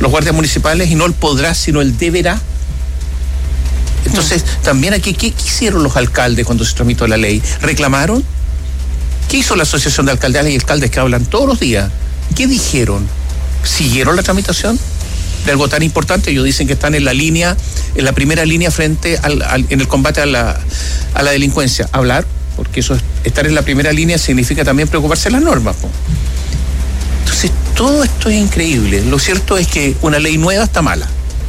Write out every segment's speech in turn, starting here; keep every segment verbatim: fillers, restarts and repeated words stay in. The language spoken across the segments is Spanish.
los guardias municipales y no el podrá, sino el deberá. Entonces, no. también aquí, ¿qué, ¿qué hicieron los alcaldes cuando se tramitó la ley? ¿Reclamaron? ¿Qué hizo la Asociación de Alcaldes y Alcaldes que hablan todos los días? ¿Qué dijeron? ¿Siguieron la tramitación de algo tan importante? Ellos dicen que están en la línea, en la primera línea frente al, al en el combate a la, a la delincuencia. Hablar, porque eso es, estar en la primera línea significa también preocuparse de las normas, po. Entonces, todo esto es increíble. Lo cierto es que una ley nueva está mala.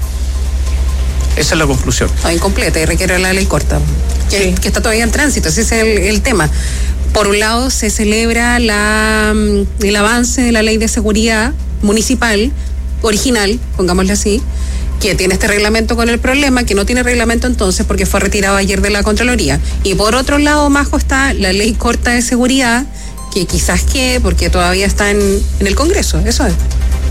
Esa es la conclusión. No, incompleta y requiere la ley corta, que, sí. que está todavía en tránsito. Ese es el, el tema. Por un lado, se celebra la, el avance de la ley de seguridad municipal, original, pongámosle así, que tiene este reglamento con el problema, que no tiene reglamento entonces porque fue retirado ayer de la Contraloría. Y por otro lado, Majo, está la ley corta de seguridad, que quizás que, porque todavía está en, en el Congreso, eso es.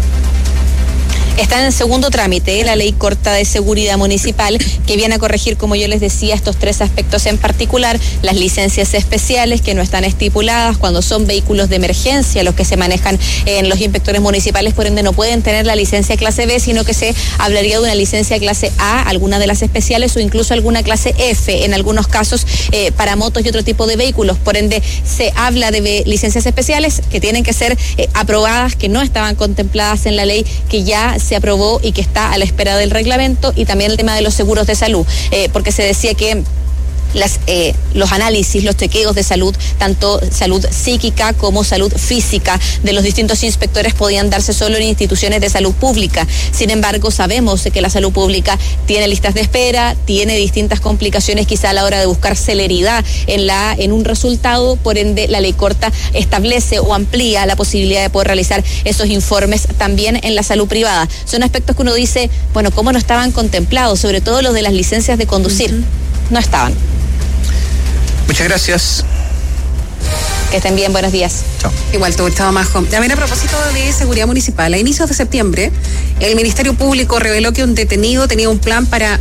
Está en el segundo trámite la ley corta de seguridad municipal, que viene a corregir, como yo les decía, estos tres aspectos en particular: las licencias especiales que no están estipuladas cuando son vehículos de emergencia los que se manejan en los inspectores municipales, por ende no pueden tener la licencia clase B, sino que se hablaría de una licencia clase A, alguna de las especiales, o incluso alguna clase F en algunos casos eh, para motos y otro tipo de vehículos. Por ende se habla de licencias especiales que tienen que ser eh, aprobadas, que no estaban contempladas en la ley que ya se aprobó y que está a la espera del reglamento, y también el tema de los seguros de salud, eh, porque se decía que Las, eh, los análisis, los chequeos de salud, tanto salud psíquica como salud física de los distintos inspectores podían darse solo en instituciones de salud pública. Sin embargo, sabemos que la salud pública tiene listas de espera, tiene distintas complicaciones quizá a la hora de buscar celeridad en, la, en un resultado, por ende la ley corta establece o amplía la posibilidad de poder realizar esos informes también en la salud privada. Son aspectos que uno dice, bueno, ¿cómo no estaban contemplados? Sobre todo los de las licencias de conducir, uh-huh. no estaban. Muchas gracias. Que estén bien, buenos días. Chao. Igual tú, chao, Majo. También a propósito de seguridad municipal, a inicios de septiembre, el Ministerio Público reveló que un detenido tenía un plan para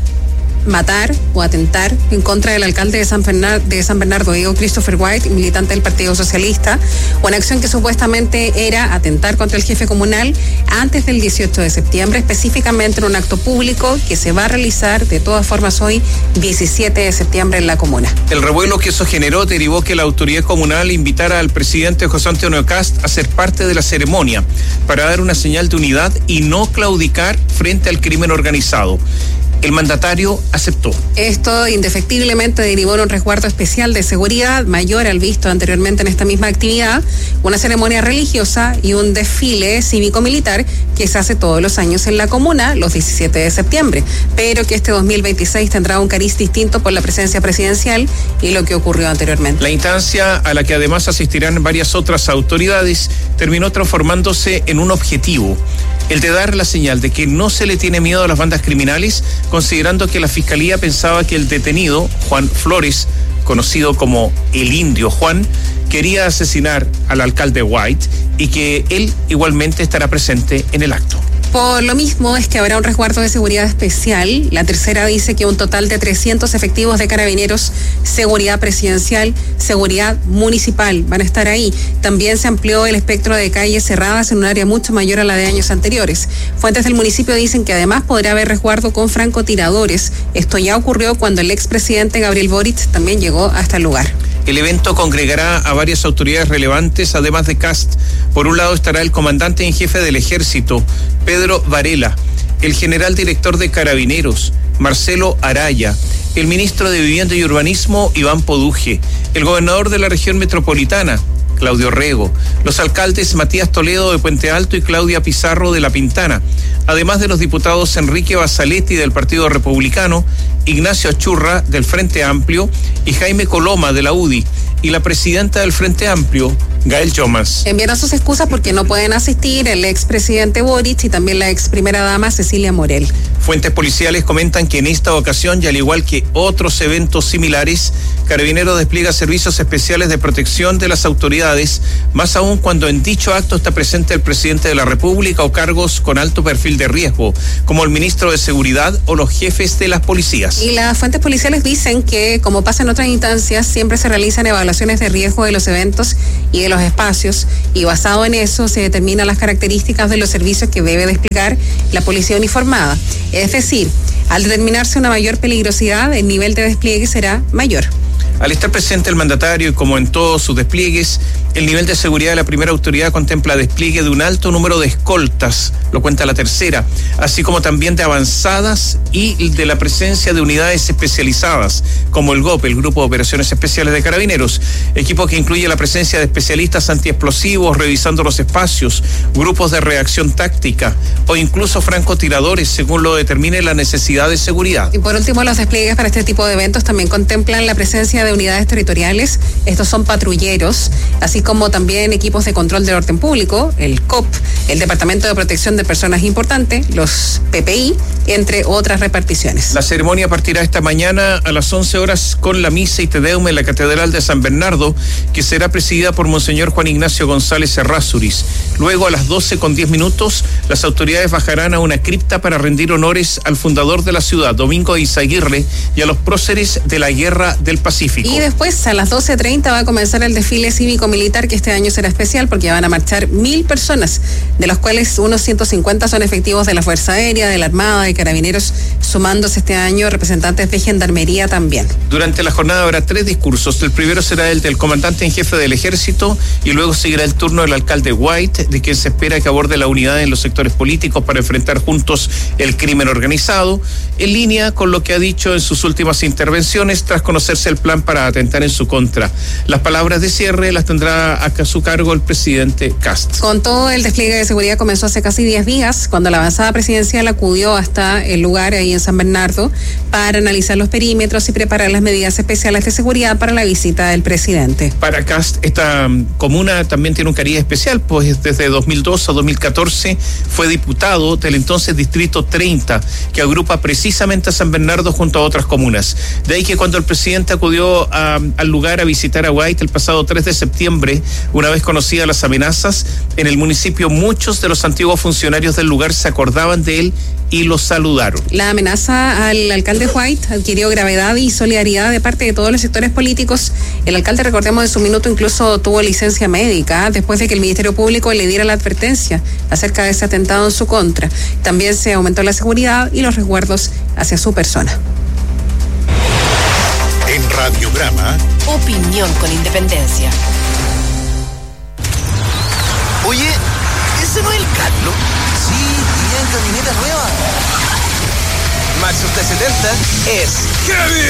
matar o atentar en contra del alcalde de San Bernardo, de San Bernardo, Diego Christopher White, militante del Partido Socialista, una acción que supuestamente era atentar contra el jefe comunal antes del dieciocho de septiembre, específicamente en un acto público que se va a realizar de todas formas hoy, diecisiete de septiembre, en la comuna. El revuelo que eso generó derivó que la autoridad comunal invitara al presidente José Antonio Kast a ser parte de la ceremonia para dar una señal de unidad y no claudicar frente al crimen organizado. El mandatario aceptó. Esto indefectiblemente derivó en un resguardo especial de seguridad mayor al visto anteriormente en esta misma actividad, una ceremonia religiosa y un desfile cívico-militar que se hace todos los años en la comuna, los diecisiete de septiembre, pero que este dos mil veintiséis tendrá un cariz distinto por la presencia presidencial y lo que ocurrió anteriormente. La instancia, a la que además asistirán varias otras autoridades, terminó transformándose en un objetivo: el de dar la señal de que no se le tiene miedo a las bandas criminales, considerando que la Fiscalía pensaba que el detenido, Juan Flores, conocido como el Indio Juan, quería asesinar al alcalde White y que él igualmente estará presente en el acto. Por lo mismo es que habrá un resguardo de seguridad especial. La tercera dice que un total de trescientos efectivos de carabineros, seguridad presidencial, seguridad municipal van a estar ahí. También se amplió el espectro de calles cerradas en un área mucho mayor a la de años anteriores. Fuentes del municipio dicen que además podrá haber resguardo con francotiradores. Esto ya ocurrió cuando el expresidente Gabriel Boric también llegó hasta el lugar. El evento congregará a varias autoridades relevantes, además de Kast. Por un lado estará el comandante en jefe del ejército, Pedro Varela, el general director de Carabineros, Marcelo Araya, el ministro de Vivienda y Urbanismo, Iván Poduje, el gobernador de la región metropolitana, Claudio Rego, los alcaldes Matías Toledo de Puente Alto y Claudia Pizarro de La Pintana, además de los diputados Enrique Basaletti del Partido Republicano, Ignacio Achurra del Frente Amplio y Jaime Coloma de la U D I, y la presidenta del Frente Amplio, Gael Yomas. Enviaron sus excusas porque no pueden asistir el expresidente Boric y también la ex primera dama Cecilia Morel. Fuentes policiales comentan que en esta ocasión, y al igual que otros eventos similares, Carabineros despliega servicios especiales de protección de las autoridades, más aún cuando en dicho acto está presente el presidente de la República o cargos con alto perfil de riesgo, como el ministro de Seguridad o los jefes de las policías. Y las fuentes policiales dicen que, como pasa en otras instancias, siempre se realizan evaluaciones de riesgo de los eventos y de los espacios, y basado en eso se determinan las características de los servicios que debe desplegar la policía uniformada. Es decir, al determinarse una mayor peligrosidad, el nivel de despliegue será mayor. Al estar presente el mandatario y como en todos sus despliegues, el nivel de seguridad de la primera autoridad contempla despliegue de un alto número de escoltas, lo cuenta la tercera, así como también de avanzadas y de la presencia de unidades especializadas, como el G O P, el Grupo de Operaciones Especiales de Carabineros, equipo que incluye la presencia de especialistas antiexplosivos revisando los espacios, grupos de reacción táctica o incluso francotiradores, según lo determine la necesidad de seguridad. Y por último, los despliegues para este tipo de eventos también contemplan la presencia de unidades territoriales, estos son patrulleros, así como también equipos de control del orden público, el C O P, el Departamento de Protección de Personas Importantes, los P P I, entre otras reparticiones. La ceremonia partirá esta mañana a las once horas con la misa y Te Deum en la Catedral de San Bernardo, que será presidida por Monseñor Juan Ignacio González Errázuriz. Luego, a las doce con diez minutos, las autoridades bajarán a una cripta para rendir honores al fundador de la ciudad, Domingo de Izaguirre, y a los próceres de la Guerra del Pacífico. Y después, a las doce treinta, va a comenzar el desfile cívico-militar, que este año será especial porque van a marchar mil personas, de los cuales unos ciento cincuenta son efectivos de la Fuerza Aérea, de la Armada, de Carabineros, sumándose este año representantes de Gendarmería también. Durante la jornada habrá tres discursos. El primero será el del comandante en jefe del Ejército y luego seguirá el turno del alcalde White, de quien se espera que aborde la unidad en los sectores políticos para enfrentar juntos el crimen organizado, en línea con lo que ha dicho en sus últimas intervenciones tras conocerse el plan para atentar en su contra. Las palabras de cierre las tendrá a su cargo el presidente Kast. Con todo, el despliegue de seguridad comenzó hace casi diez días, cuando la avanzada presidencial acudió hasta el lugar ahí en San Bernardo para analizar los perímetros y preparar las medidas especiales de seguridad para la visita del presidente. Para Kast, esta comuna también tiene un cariz especial, pues desde dos mil dos a dos mil catorce fue diputado del entonces Distrito treinta, que agrupa precisamente a San Bernardo junto a otras comunas. De ahí que cuando el presidente acudió a, al lugar a visitar a White el pasado tres de septiembre, una vez conocidas las amenazas, en el municipio muchos de los antiguos funcionarios del lugar se acordaban de él y lo saludaron. La amenaza al alcalde White adquirió gravedad y solidaridad de parte de todos los sectores políticos. El alcalde, recordemos, en su minuto incluso tuvo licencia médica después de que el Ministerio Público le diera la advertencia acerca de ese atentado en su contra. También se aumentó la seguridad y los resguardos hacia su persona. En Radiograma, opinión con independencia. Oye, ¿ese no es el Carlos? Sí, bien, camioneta nueva. Maxus T setenta es...